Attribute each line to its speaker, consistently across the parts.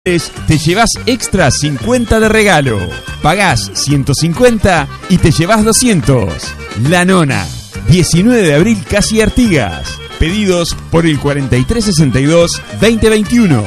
Speaker 1: Te llevas extra 50 de regalo. Pagás 150 y te llevas 200. La Nona, 19 de abril, Casi Artigas. Pedidos por el 4362-2021.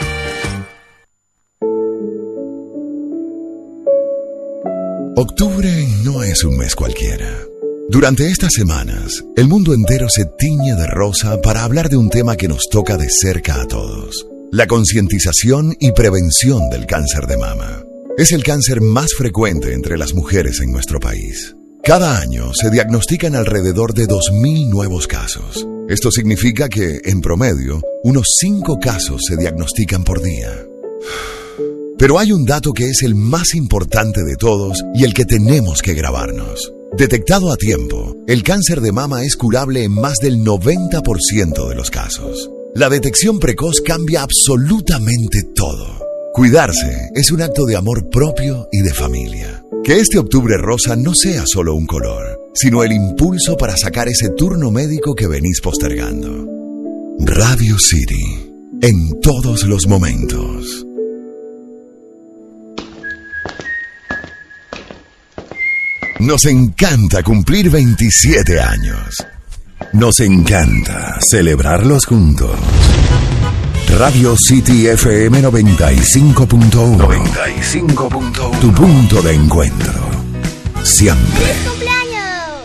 Speaker 2: Octubre no es un mes cualquiera. Durante estas semanas, el mundo entero se tiñe de rosa para hablar de un tema que nos toca de cerca a todos: la concientización y prevención del cáncer de mama. Es el cáncer más frecuente entre las mujeres en nuestro país. Cada año se diagnostican alrededor de 2.000 nuevos casos. Esto significa que, en promedio, unos 5 casos se diagnostican por día. Pero hay un dato que es el más importante de todos y el que tenemos que grabarnos. Detectado a tiempo, el cáncer de mama es curable en más del 90% de los casos. La detección precoz cambia absolutamente todo. Cuidarse es un acto de amor propio y de familia. Que este octubre rosa no sea solo un color, sino el impulso para sacar ese turno médico que venís postergando. Radio City, en todos los momentos. Nos encanta cumplir 27 años. Nos encanta celebrarlos juntos. Radio City FM 95.1. Tu punto de encuentro. Siempre.